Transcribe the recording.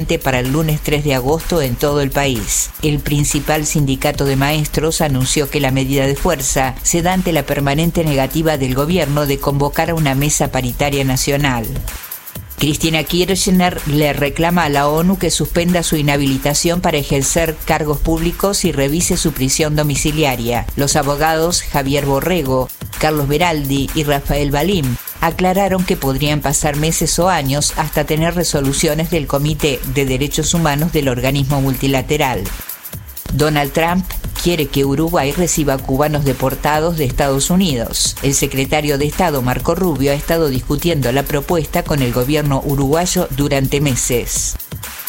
permanente para el lunes 3 de agosto en todo el país. El principal sindicato de maestros anunció que la medida de fuerza se da ante la permanente negativa del gobierno de convocar a una mesa paritaria nacional. Cristina Kirchner le reclama a la ONU que suspenda su inhabilitación para ejercer cargos públicos y revise su prisión domiciliaria. Los abogados Javier Borrego, Carlos Beraldi y Rafael Balim aclararon que podrían pasar meses o años hasta tener resoluciones del Comité de Derechos Humanos del organismo multilateral. Donald Trump quiere que Uruguay reciba cubanos deportados de Estados Unidos. El secretario de Estado, Marco Rubio, ha estado discutiendo la propuesta con el gobierno uruguayo durante meses.